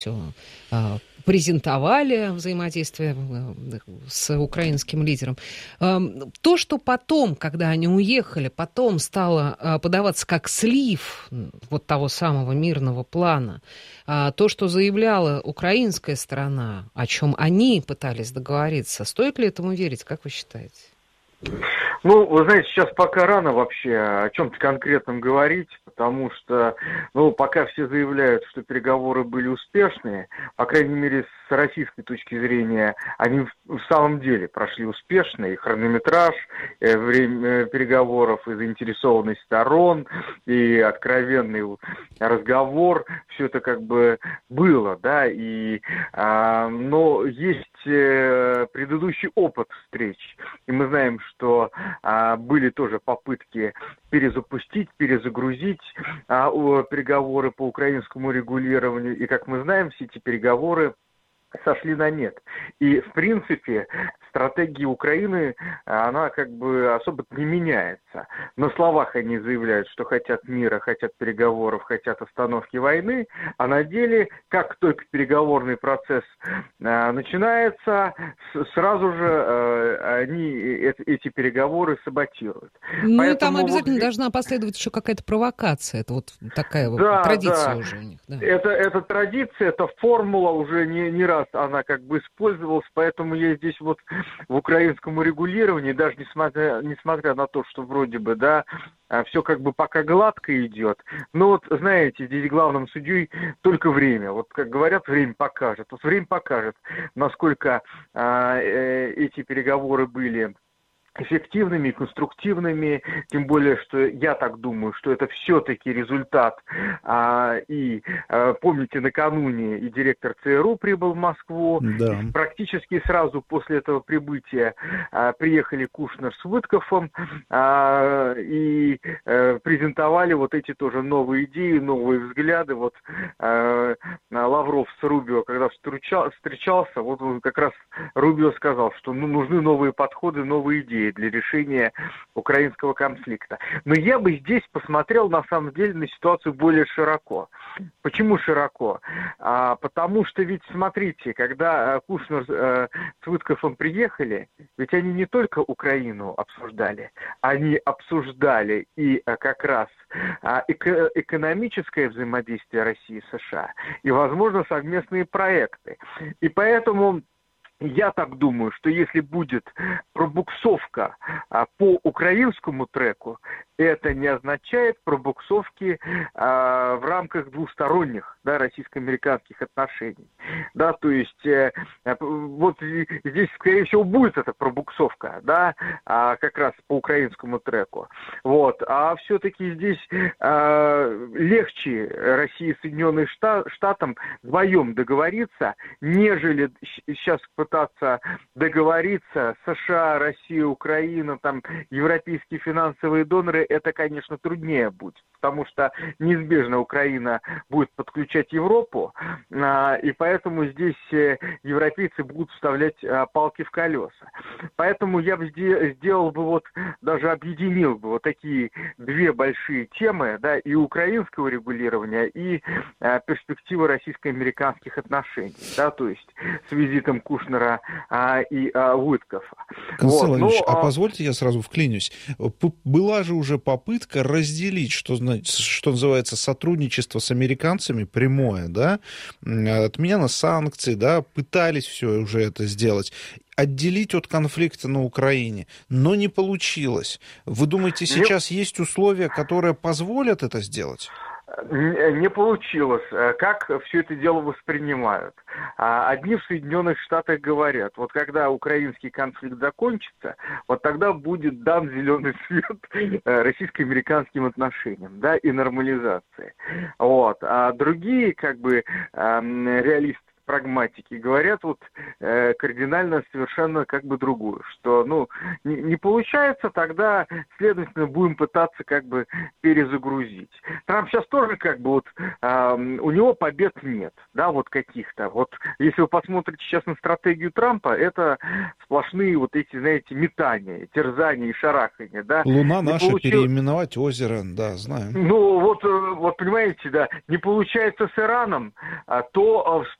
все презентовали взаимодействие с украинским лидером. То, что потом, когда они уехали, потом стало подаваться как слив вот того самого мирного плана, то, что заявляла украинская сторона, о чем они пытались договориться, стоит ли этому верить, как вы считаете? Ну, вы знаете, сейчас пока рано вообще о чем-то конкретном говорить, потому что, ну, пока все заявляют, что переговоры были успешные, по крайней мере, с российской точки зрения, они в самом деле прошли успешно, и хронометраж, время переговоров, и заинтересованность сторон, и откровенный разговор, все это как бы было, да, но есть предыдущий опыт встреч, и мы знаем, что были тоже попытки перезапустить, перезагрузить переговоры по украинскому регулированию, и, как мы знаем, все эти переговоры сошли на нет. И, в принципе, стратегия Украины, она как бы особо не меняется. На словах они заявляют, что хотят мира, хотят переговоров, хотят остановки войны, а на деле, как только переговорный процесс начинается, сразу же они эти переговоры саботируют. Ну Поэтому и там обязательно вот должна последовать еще какая-то провокация. Это вот такая вот да, традиция да. уже у них. Да. Это традиция, это формула, уже не раз она как бы использовалась, поэтому я здесь вот в украинском регулировании, даже несмотря на то, что вроде бы, да, все как бы пока гладко идет, но вот, знаете, здесь главным судьей только время. Вот, как говорят, время покажет. Вот время покажет, насколько эти переговоры были эффективными и конструктивными, тем более, что я так думаю, что это все-таки результат. Помните, накануне и директор ЦРУ прибыл в Москву, Да. и практически сразу после этого прибытия приехали Кушнер с Виткофом и презентовали вот эти тоже новые идеи, новые взгляды. Вот Лавров с Рубио, когда встречался, вот он как раз Рубио сказал, что нужны новые подходы, новые идеи для решения украинского конфликта. Но я бы здесь посмотрел, на самом деле, на ситуацию более широко. Почему широко? Потому что ведь, смотрите, когда Кушнер с Виткофом приехали, ведь они не только Украину обсуждали, они обсуждали и как раз экономическое взаимодействие России и США, и, возможно, совместные проекты. И поэтому я так думаю, что если будет пробуксовка по украинскому треку, это не означает пробуксовки в рамках двусторонних, да, российско-американских отношений. Да, то есть вот здесь, скорее всего, будет эта пробуксовка, да, как раз по украинскому треку. Вот. А все-таки здесь легче России и Соединенным Штатам вдвоем договориться, нежели сейчас пытаться договориться США, Россия, Украина, там, европейские финансовые доноры, это, конечно, труднее будет, потому что неизбежно Украина будет подключать Европу, и поэтому здесь европейцы будут вставлять палки в колеса. Поэтому я бы сделал бы вот, даже объединил бы вот такие две большие темы, да, и украинского регулирования, и перспективы российско-американских отношений, да, то есть с визитом Кушнера и Виткофа. Константин Вот. Владимирович, а позвольте я сразу вклинюсь. Была же уже попытка разделить, что называется, сотрудничество с американцами прямое, да, отмена санкций, да, пытались все уже это сделать, отделить от конфликта на Украине, но не получилось. Вы думаете, сейчас есть условия, которые позволят это сделать? Не получилось. Как все это дело воспринимают? Одни в Соединенных Штатах говорят, вот когда украинский конфликт закончится, вот тогда будет дан зеленый свет российско-американским отношениям, да, и нормализации. Вот. А другие, как бы, реалисты прагматики говорят вот кардинально совершенно как бы другую, что, ну, не получается, тогда, следовательно, будем пытаться как бы перезагрузить. Трамп сейчас тоже как бы вот, у него побед нет, да, вот каких-то. Вот если вы посмотрите сейчас на стратегию Трампа, это сплошные вот эти, знаете, метания, терзания и шарахания, да. Луна наша, переименовать озеро, да, знаю. Ну, вот понимаете, да, не получается с Ираном, то